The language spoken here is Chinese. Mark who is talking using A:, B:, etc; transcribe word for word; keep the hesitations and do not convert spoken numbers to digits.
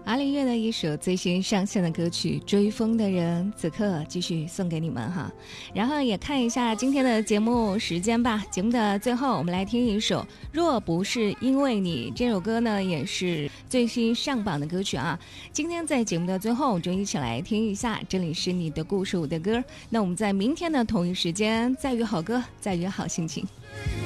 A: 阿林乐的一首最新上线的歌曲《追风的人》，此刻继续送给你们哈。然后也看一下今天的节目时间吧。节目的最后，我们来听一首《若不是因为你》，这首歌呢也是最新上榜的歌曲啊。今天在节目的最后，我们就一起来听一下。这里是你的故事，我的歌。那我们在明天的同一时间再约好歌，再约好心情。